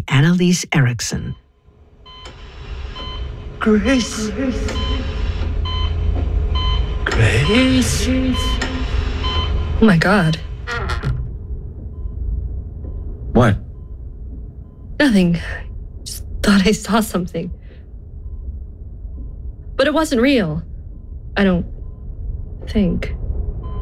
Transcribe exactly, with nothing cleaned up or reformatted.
by Annalise Erickson. Grace. Grace. Oh my God. What? Nothing. Just thought I saw something. But it wasn't real. I don't think.